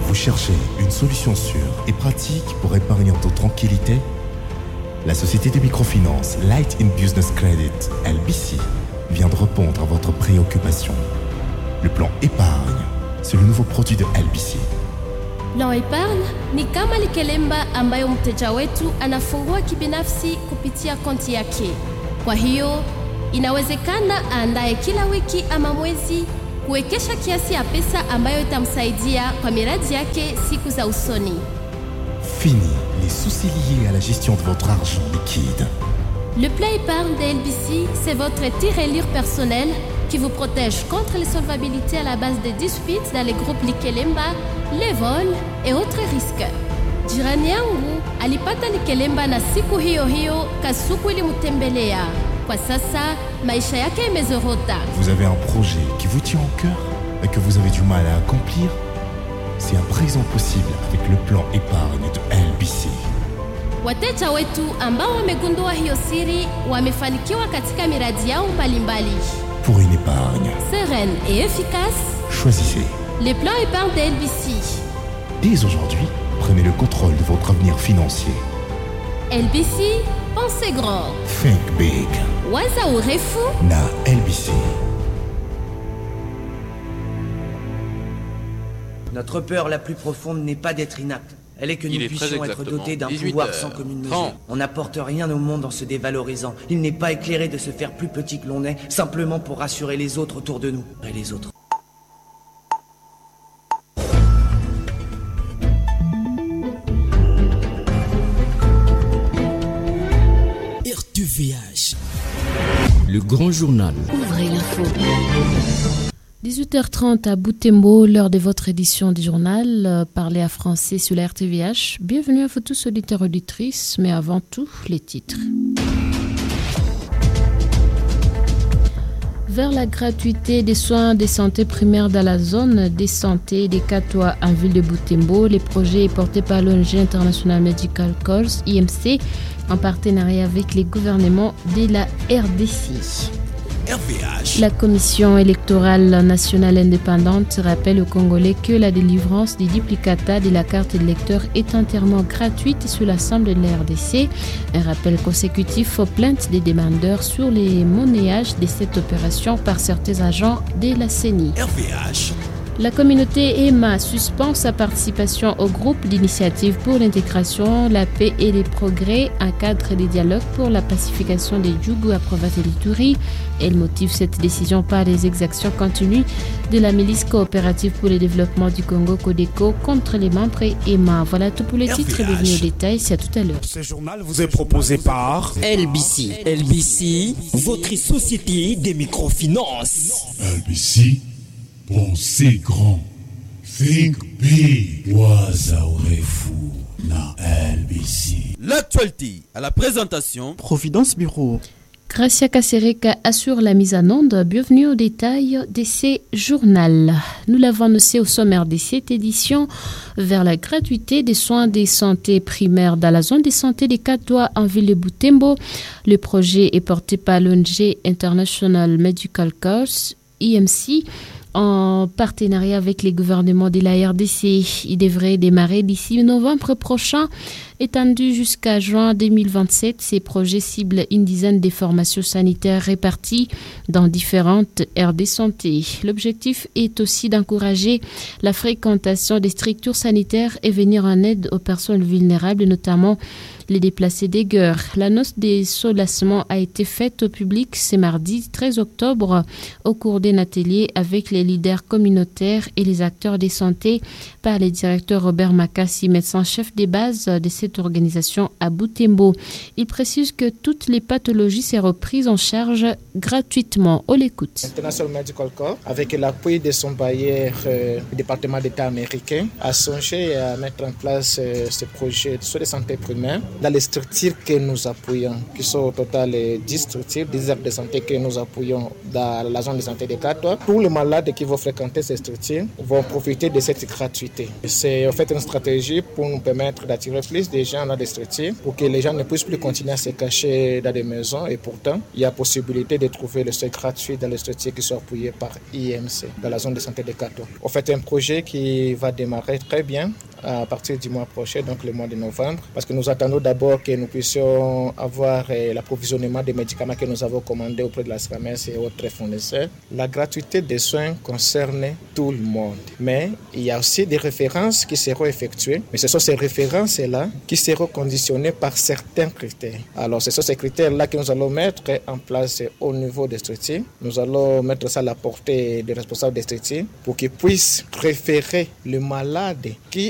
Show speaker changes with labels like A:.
A: Vous cherchez une solution sûre et pratique pour épargner en toute tranquillité? La société de microfinance Light in Business Credit, LBC, vient de répondre à votre préoccupation. Le plan épargne, c'est le nouveau produit de LBC.
B: Plan épargne ni kama likelemba ambayo mteja wetu anafungua kibinafsi kupitia konti yake. Kwa hiyo, inawezekana aandae kila wiki ama mwezi kuwekesha kiasi ya pesa ambayo itamsaidia kwa miradi yake siku za usoni.
A: Fini les soucis liés à la gestion de votre argent liquide.
B: Le plan épargne de LBC, c'est votre tirelire personnel qui vous protège contre les solvabilités à la base des disputes dans les groupes Likelemba, les vols et autres risques. Jirani yangu alipata Likelemba na siku hiyo hiyo Kasuku ilimtembelea. Kwa sasa maisha yake imezorota.
A: Vous avez un projet qui vous tient au cœur et que vous avez du mal à accomplir? C'est à présent possible avec le plan épargne de LBC.
B: Wateja wetu ambao wamegundua hiyo siri wamefanikiwa katika miradi yao mbalimbali.
A: Pour une épargne
B: sereine et efficace,
A: choisissez
B: les plans épargne de LBC.
A: Dès aujourd'hui, prenez le contrôle de votre avenir financier.
B: LBC, pensez grand.
A: Think big.
B: Waza urefu
A: na LBC.
C: Notre peur la plus profonde n'est pas d'être inapte. Elle est que nous puissions être dotés d'un pouvoir sans commune mesure. On n'apporte rien au monde en se dévalorisant. Il n'est pas éclairé de se faire plus petit que l'on est, simplement pour rassurer les autres autour de nous. Et les autres.
D: RTVH, le grand journal.
B: Ouvrez l'info. 18h30 à Butembo, l'heure de votre édition du journal Parler à français sur la RTVH. Bienvenue à vous tous auditeurs et auditrices, mais avant tout, les titres. Vers la gratuité des soins de santé primaires dans la zone des santé des Katoa en ville de Butembo, le projet est porté par l'ONG International Medical Corps, IMC, en partenariat avec les gouvernements de la RDC.
D: RVH.
B: La Commission électorale nationale indépendante rappelle aux Congolais que la délivrance des duplicata de la carte d'électeur est entièrement gratuite sur l'ensemble de la RDC. Un rappel consécutif aux plaintes des demandeurs sur les monnayages de cette opération par certains agents de la CENI.
D: RVH.
B: La communauté EMA suspend sa participation au groupe d'initiative pour l'intégration, la paix et les progrès, un cadre de dialogue pour la pacification des Djougou à province de l'Ituri. Elle motive cette décision par les exactions continues de la milice coopérative pour le développement du Congo, Codeco, contre les membres EMA. Voilà tout pour les titres. Bienvenue au détail, c'est à tout à l'heure.
E: Ce journal vous est proposé par
D: LBC. LBC, votre société des microfinances.
F: LBC. Pensez grand. Think big. Waza urefu na LBC.
D: L'actualité à la présentation.
E: Providence Bureau.
B: Gracia Kasereka assure la mise en onde. Bienvenue au détail de ces journaux. Nous l'avons annoncé au sommaire de cette édition. Vers la gratuité des soins de santé primaires dans la zone de santé des Katoa en ville de Butembo. Le projet est porté par l'ONG International Medical Corps, IMC, en partenariat avec les gouvernements de la RDC. Il devrait démarrer d'ici novembre prochain. Étendu jusqu'à juin 2027, ces projets ciblent une dizaine de formations sanitaires réparties dans différentes aires de santé. L'objectif est aussi d'encourager la fréquentation des structures sanitaires et venir en aide aux personnes vulnérables, notamment les déplacés des guerres. L'annonce des soulèvements a été faite au public ce mardi 13 octobre au cours d'un atelier avec les leaders communautaires et les acteurs de santé par le directeur Robert Makassi, médecin-chef des bases de cette organisation à Butembo. Il précise que toutes les pathologies seront prises en charge gratuitement. On l'écoute.
G: International Medical Corps, avec l'appui de son bailleur, le département d'État américain, a songé à mettre en place ce projet de santé primaire dans les structures que nous appuyons, qui sont au total 10 structures, 10 aires de santé que nous appuyons dans la zone de santé des Katoa. Tous les malades qui vont fréquenter ces structures vont profiter de cette gratuité. C'est en fait une stratégie pour nous permettre d'attirer plus de des gens dans des structures pour que les gens ne puissent plus continuer à se cacher dans des maisons. Et pourtant, il y a possibilité de trouver le seuil gratuit dans les structures qui sont appuyées par IMC dans la zone de santé de Kato. En fait, un projet qui va démarrer très bien à partir du mois prochain, donc le mois de novembre, parce que nous attendons d'abord que nous puissions avoir l'approvisionnement des médicaments que nous avons commandés auprès de la SRAMES et autres fournisseurs. La gratuité des soins concerne tout le monde, mais il y a aussi des références qui seront effectuées, mais ce sont ces références-là qui seront conditionnées par certains critères. Alors, ce sont ces critères-là que nous allons mettre en place au niveau des structures. Nous allons mettre ça à la portée des responsables des structures pour qu'ils puissent référer le malade qui